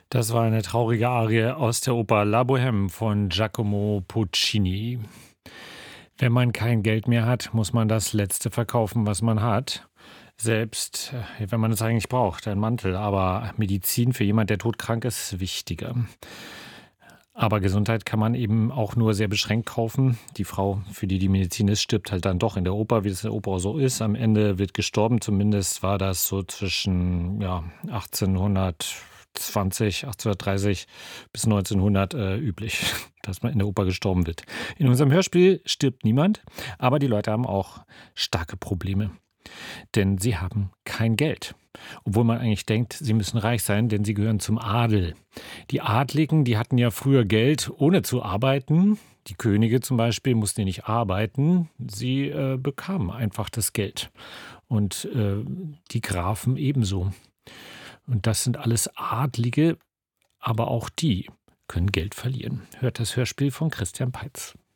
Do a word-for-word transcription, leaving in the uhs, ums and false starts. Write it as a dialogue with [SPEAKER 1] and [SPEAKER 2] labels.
[SPEAKER 1] Das war eine traurige Arie aus der Oper La Bohème von Giacomo Puccini. Wenn man kein Geld mehr hat, muss man das Letzte verkaufen, was man hat. Selbst äh, wenn man es eigentlich braucht, ein Mantel. Aber Medizin für jemand, der todkrank ist, ist wichtiger. Aber Gesundheit kann man eben auch nur sehr beschränkt kaufen. Die Frau, für die die Medizin ist, stirbt halt dann doch in der Oper, wie es in der Oper so ist. Am Ende wird gestorben. Zumindest war das so zwischen ja, achtzehnhundertzwanzig, achtzehnhundertdreißig bis neunzehnhundert äh, üblich, dass man in der Oper gestorben wird. In unserem Hörspiel stirbt niemand, aber die Leute haben auch starke Probleme. Denn sie haben kein Geld. Obwohl man eigentlich denkt, sie müssen reich sein, denn sie gehören zum Adel. Die Adligen, die hatten ja früher Geld, ohne zu arbeiten. Die Könige zum Beispiel mussten ja nicht arbeiten. Sie äh, bekamen einfach das Geld. Und äh, die Grafen ebenso. Und das sind alles Adlige, aber auch die können Geld verlieren. Hört das Hörspiel von Christian Peitz.